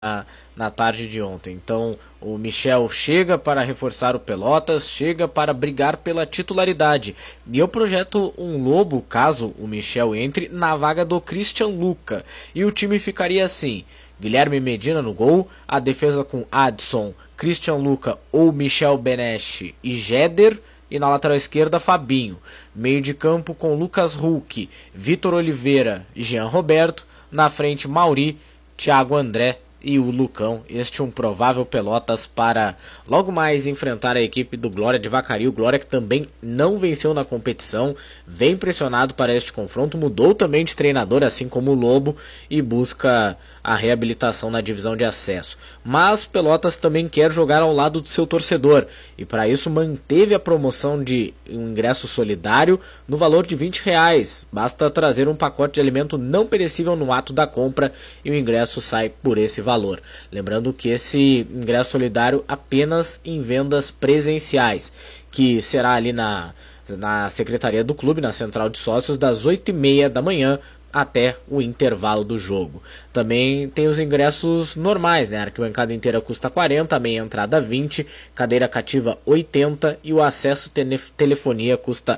na tarde de ontem. Então o Michel chega para reforçar o Pelotas, chega para brigar pela titularidade. E eu projeto um Lobo, caso o Michel entre, na vaga do Christian Luca. E o time ficaria assim: Guilherme Medina no gol, a defesa com Adson, Christian Luca ou Michel Benesch e Jeder, e na lateral esquerda Fabinho. Meio de campo com Lucas Hulk, Vitor Oliveira e Jean Roberto. Na frente Mauri, Thiago André e o Lucão. Este um provável Pelotas para logo mais enfrentar a equipe do Glória de Vacaria. O Glória que também não venceu na competição, vem pressionado para este confronto, mudou também de treinador, assim como o Lobo, e busca a reabilitação na divisão de acesso. Mas Pelotas também quer jogar ao lado do seu torcedor, e para isso manteve a promoção de um ingresso solidário no valor de R$20. Basta trazer um pacote de alimento não perecível no ato da compra e o ingresso sai por esse valor. Lembrando que esse ingresso solidário apenas em vendas presenciais, que será ali na secretaria do clube, na central de sócios, das 8h30 da manhã até o intervalo do jogo. Também tem os ingressos normais, né? A arquibancada inteira custa 40, a meia entrada 20, cadeira cativa 80 e o acesso telefonia custa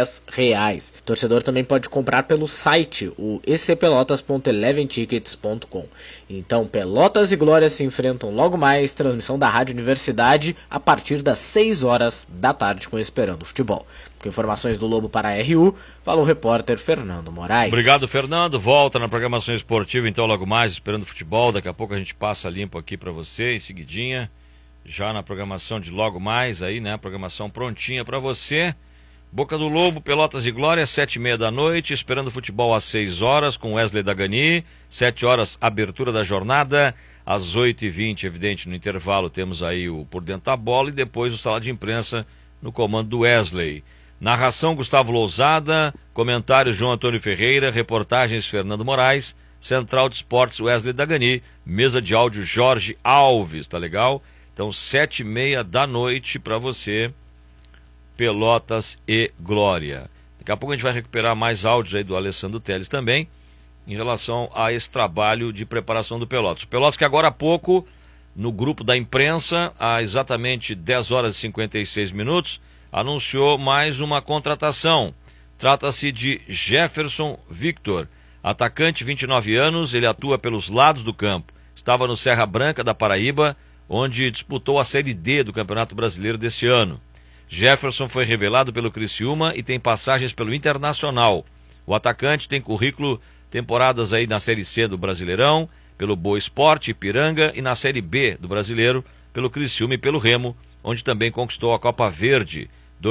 R$10. O torcedor também pode comprar pelo site, o ecpelotas.eleventickets.com. Então, Pelotas e Glória se enfrentam logo mais, transmissão da Rádio Universidade a partir das 6 horas da tarde com Esperando o Futebol. Com informações do Lobo para a RU, fala o repórter Fernando Moraes. Obrigado, Fernando. Volta na programação esportiva, então, logo mais, Esperando o Futebol. Daqui a pouco a gente passa limpo aqui para você, em seguidinha. Já na programação de logo mais, aí, né? Programação prontinha para você. Boca do Lobo, Pelotas e Glória, 7h30 da noite. Esperando o Futebol às 6 horas, com Wesley Dagani. 7 horas, abertura da jornada. Às 8h20, evidente, no intervalo, temos aí o Por Dentro da Bola. E depois o Sala de Imprensa, no comando do Wesley. Narração Gustavo Lousada, comentários João Antônio Ferreira, reportagens Fernando Moraes, Central de Esportes Wesley Dagani, mesa de áudio Jorge Alves, tá legal? Então 7h30 da noite para você, Pelotas e Glória. Daqui a pouco a gente vai recuperar mais áudios aí do Alessandro Teles também, em relação a esse trabalho de preparação do Pelotas. O Pelotas que agora há pouco, no grupo da imprensa, há exatamente 10 horas e 56 minutos, anunciou mais uma contratação. Trata-se de Jefferson Victor, atacante, 29 anos, ele atua pelos lados do campo. Estava no Serra Branca da Paraíba, onde disputou a Série D do Campeonato Brasileiro deste ano. Jefferson foi revelado pelo Criciúma e tem passagens pelo Internacional. O atacante tem currículo, temporadas aí na Série C do Brasileirão, pelo Boa Esporte, Ipiranga, e na Série B do Brasileiro, pelo Criciúma e pelo Remo, onde também conquistou a Copa Verde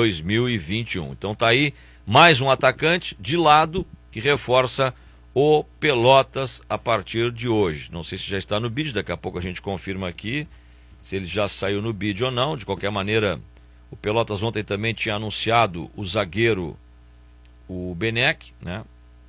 2021. Então tá aí mais um atacante de lado que reforça o Pelotas a partir de hoje. Não sei se já está no bid, daqui a pouco a gente confirma aqui se ele já saiu no bid ou não. De qualquer maneira, o Pelotas ontem também tinha anunciado o zagueiro, o Beneck, né?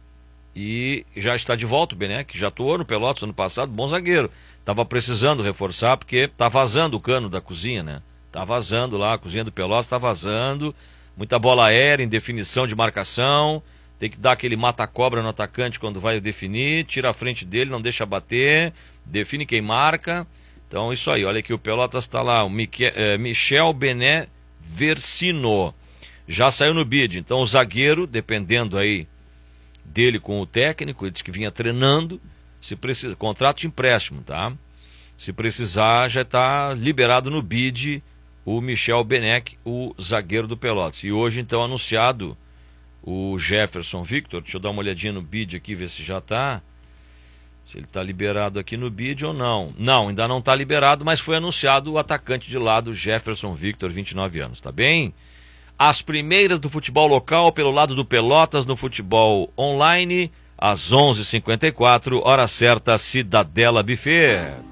E já está de volta o Beneck, já atuou no Pelotas ano passado, bom zagueiro. Tava precisando reforçar porque tá vazando o cano da cozinha, né? Tá vazando lá, a cozinha do Pelotas tá vazando, muita bola aérea, indefinição de marcação, tem que dar aquele mata-cobra no atacante quando vai definir, tira a frente dele, não deixa bater, define quem marca. Então isso aí, olha aqui o Pelotas tá lá, o Michel Bené Versino, já saiu no bid. Então o zagueiro, dependendo aí dele com o técnico, ele disse que vinha treinando, se precisa, contrato de empréstimo, tá? Se precisar, já está liberado no bid o Michel Beneck, o zagueiro do Pelotas. E hoje, então, anunciado o Jefferson Victor. Deixa eu dar uma olhadinha no bid aqui, ver se já está. Se ele está liberado aqui no bid ou não. Não, ainda não está liberado, mas foi anunciado o atacante de lado, Jefferson Victor, 29 anos, tá bem? As primeiras do futebol local pelo lado do Pelotas no futebol online, às 11h54, hora certa, Cidadela Buffet.